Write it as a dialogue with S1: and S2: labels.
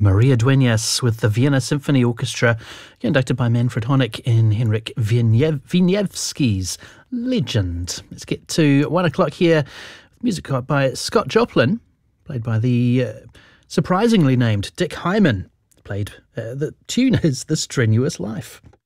S1: Maria Dueñas with the Vienna Symphony Orchestra, conducted by Manfred Honeck in Henryk Wieniawski's Legend. Let's get to 1 o'clock here. Music by Scott Joplin, played by the surprisingly named Dick Hyman. The tune is The Strenuous Life.